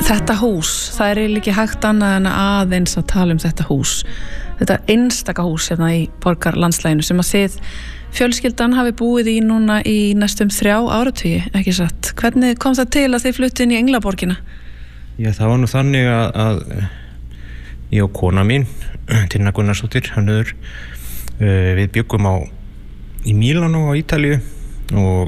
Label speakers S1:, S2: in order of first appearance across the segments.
S1: Þetta hús, það ekki hægt annað en aðeins að tala þetta hús. Þetta einstaka hús hérna í borgarlandslæginu sem að þið fjölskyldan hafi búið í núna í næstum 3 áratugi, ekki satt. Hvernig kom það til að þið fluttu inn í Englaborgina?
S2: Já, það var nú þannig að ég og kona mín, Tinna Gunnarsdóttir, hönnuður, við bjuggum í Mílanó á Ítalíu og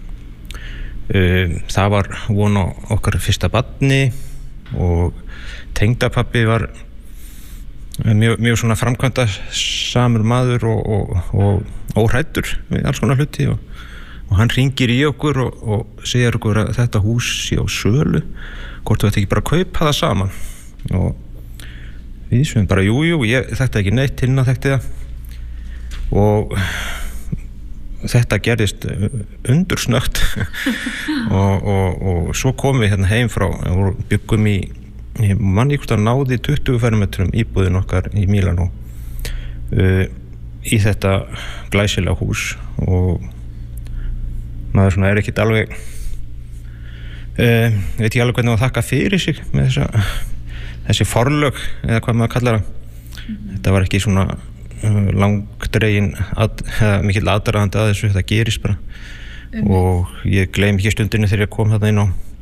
S2: það var von á okkar fyrsta barni og tengdapabbi var mjög svona framkvæmda samur maður og óhræddur við alls konar hluti og hann hringir í okkur og segir okkur að þetta hús sé á sölu, hvort þú ætti ekki bara að kaupa það saman og við sem bara jú, ég þekkti ekki neitt, Tinna þekkti það og þetta gerðist undursnögt og svo komum við hérna heim frá og byggum ég mann ykkur að náði 20 fermetrum íbúðin okkar í Mílanó í þetta glæsilega hús og maður svona ekkert alveg veit ég alveg hvernig að þakka fyrir sig með þessi forlög eða hvað maður kallar það þetta var ekki svona langdregin mikill aðdragandi að þessu, þetta gerist bara og ég gleym ekki stundinu þegar ég kom þarna inn á